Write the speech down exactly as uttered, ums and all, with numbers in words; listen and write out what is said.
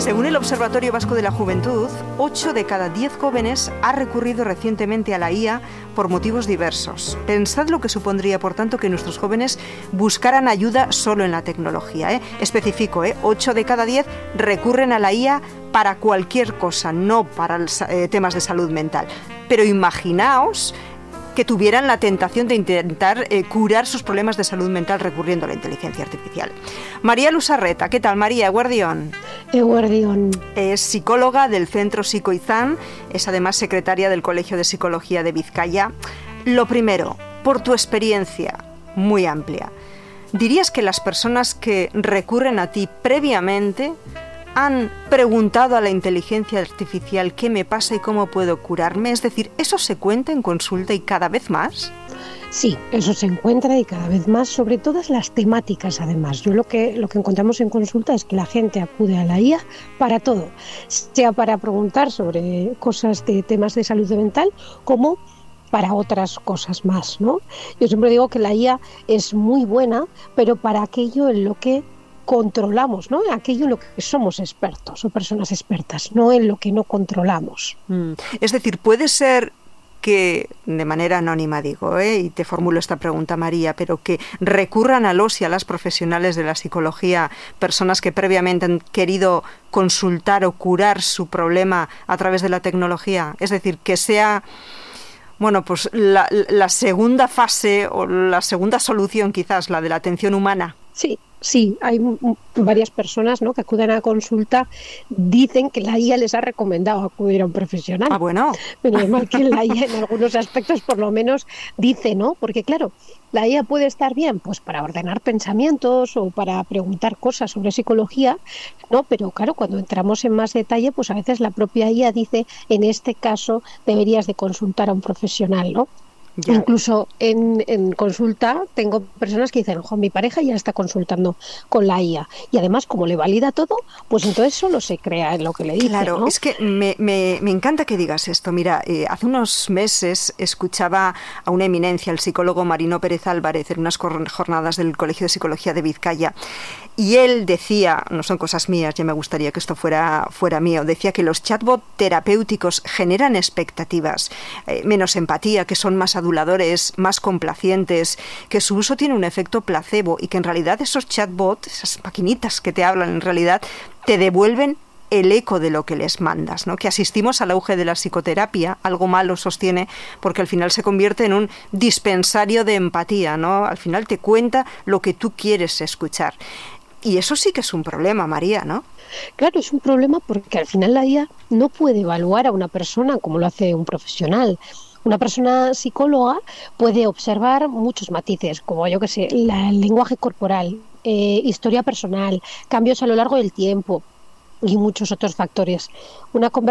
Según el Observatorio Vasco de la Juventud, ocho de cada diez jóvenes ha recurrido recientemente a la I A por motivos diversos. Pensad lo que supondría, por tanto, que nuestros jóvenes buscaran ayuda solo en la tecnología, ¿eh? Especifico, ¿eh? ocho de cada diez recurren a la I A para cualquier cosa, no para el, eh, temas de salud mental. Pero imaginaos que tuvieran la tentación de intentar eh, curar sus problemas de salud mental recurriendo a la inteligencia artificial. María Lusarreta, ¿qué tal, María? Eguardión. Eguardión. Es psicóloga del Centro Psicoizán, es además secretaria del Colegio de Psicología de Vizcaya. Lo primero, por tu experiencia muy amplia, ¿dirías que las personas que recurren a ti previamente han preguntado a la inteligencia artificial qué me pasa y cómo puedo curarme? Es decir, ¿eso se cuenta en consulta y cada vez más? Sí, eso se encuentra y cada vez más, sobre todas las temáticas además. Yo lo que, lo que encontramos en consulta es que la gente acude a la I A para todo, sea para preguntar sobre cosas de temas de salud mental como para otras cosas más, ¿no? Yo siempre digo que la I A es muy buena, pero para aquello en lo que controlamos, ¿no? Aquello en lo que somos expertos o personas expertas, no en lo que no controlamos. Mm. Es decir, puede ser que, de manera anónima digo, ¿eh? y te formulo esta pregunta, María, pero que recurran a los y a las profesionales de la psicología, personas que previamente han querido consultar o curar su problema a través de la tecnología. Es decir, que sea, bueno, pues la, la segunda fase o la segunda solución, quizás, la de la atención humana. Sí, sí, hay varias personas, ¿no?, que acuden a consulta, dicen que la I A les ha recomendado acudir a un profesional. Ah, bueno. Pero es mal que la I A en algunos aspectos por lo menos dice, ¿no? Porque claro, la I A puede estar bien pues para ordenar pensamientos o para preguntar cosas sobre psicología, ¿no? Pero claro, cuando entramos en más detalle, pues a veces la propia I A dice, en este caso deberías de consultar a un profesional, ¿no? Ya. Incluso en, en consulta tengo personas que dicen, ojo, mi pareja ya está consultando con la I A y además como le valida todo, pues entonces solo se crea en lo que le dice. Claro, ¿no? Es que me, me, me encanta que digas esto. Mira, eh, hace unos meses escuchaba a una eminencia, el psicólogo Marino Pérez Álvarez, en unas jornadas del Colegio de Psicología de Vizcaya, y él decía, no son cosas mías, ya me gustaría que esto fuera, fuera mío, decía que los chatbots terapéuticos generan expectativas, eh, menos empatía, que son más aduladores, más complacientes, que su uso tiene un efecto placebo y que en realidad esos chatbots, esas maquinitas que te hablan, en realidad te devuelven el eco de lo que les mandas, ¿no? Que asistimos al auge de la psicoterapia, algo malo sostiene, porque al final se convierte en un dispensario de empatía, ¿no? Al final te cuenta lo que tú quieres escuchar. Y eso sí que es un problema, María, ¿no? Claro, es un problema porque al final la I A no puede evaluar a una persona como lo hace un profesional. Una persona psicóloga puede observar muchos matices, como yo que sé, la, el lenguaje corporal, eh, historia personal, cambios a lo largo del tiempo y muchos otros factores. Una conversación